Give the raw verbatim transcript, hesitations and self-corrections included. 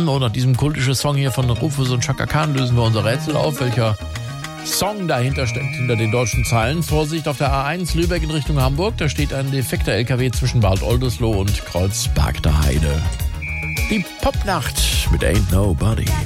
Und nach diesem kultischen Song hier von Rufus und Chaka Khan lösen wir unser Rätsel auf, welcher Song dahinter steckt, hinter den deutschen Zeilen. Vorsicht auf der A eins Lübeck in Richtung Hamburg. Da steht ein defekter L K W zwischen Bad Oldesloe und Kreuzberg der Heide. Die Popnacht mit Ain't Nobody.